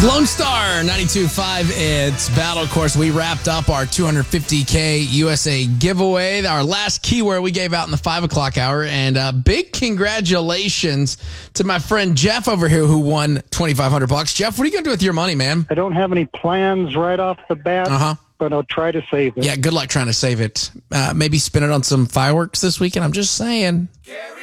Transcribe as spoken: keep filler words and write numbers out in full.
It's Lone Star ninety-two point five. It's Battle. Of course, we wrapped up our two hundred fifty K U S A giveaway. Our last keyword we gave out in the five o'clock hour. And uh, big congratulations to my friend Jeff over here who won twenty-five hundred bucks. Jeff, what are you going to do with your money, man? I don't have any plans right off the bat, uh-huh. but I'll try to save it. Yeah, good luck trying to save it. Uh, maybe spin it on some fireworks this weekend. I'm just saying.